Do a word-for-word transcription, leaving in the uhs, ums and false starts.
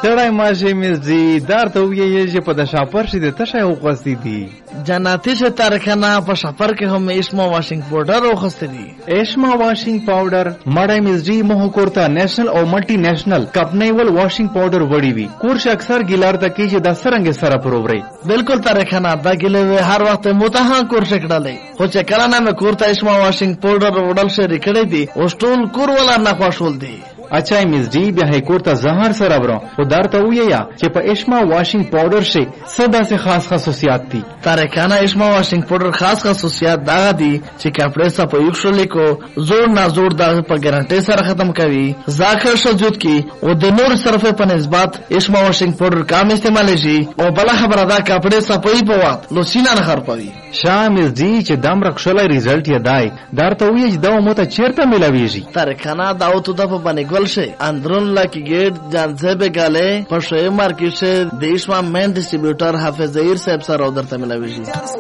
ستړی ماشي مزدي دار ته ویې چې په د شاپر شي د تشه وغوستې دي جناتي چې تارکنه په شاپر کې هم اشما واشنګ پاوډر وغوستې دي. اشما واشنګ پاوډر مړی مزدي مه کورته نېشنل او ملټي نېشنل کپنیول واشنګ پاوډر وړي وي کورش اکثر ګیلار ته کې چې د سرنګ سره پرووري بالکل تارکنه دا ګلې هر وخت متها کورش کړلې خو چې کله نه مې کورته اشما واشنګ پاوډر وړل شری کړې دي او ټول کور ولا نه خوشول دي. اچھا مزدی بیا هیکور ته زهر سره برو او دارته ویا چې په اشما واشنګ پاوډر شي صدا سے خاص خصوصیات دي. تارکانه اشما واشنګ پاوډر خاص خصوصیات دا دي چې کپڑے صفا یوکشل کو زور نه زور دا په ګارانټي سره ختم کوي ځاخر شجود کی او د نور صرفه په نسبت اشما واشنګ پاوډر کم استعمال شي او بل خبره دا کپڑے صفای په وخت لوسینا نه خرپوي. شامز دی چې دم رخصلای ریزلټ یې دای دارته وی چې دا مو ته چیرته ملاویږي. تارکانه دا او ته د په باندې شه اندرون لاکی گیٹ جانزیب گاله پشوی مارکیشه دیشما مین ڈسٹریبیوٹر حافظ زہیر صاحب سر ادھر تملاویجی.